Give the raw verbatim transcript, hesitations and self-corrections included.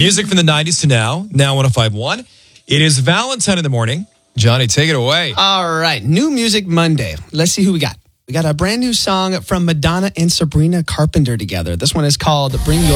Music from the nineties to now, now one oh five point one. It is Valentine in the morning. Johnny, take it away. All right, New Music Monday. Let's see who we got. We got a brand new song from Madonna and Sabrina Carpenter together. This one is called Bring Your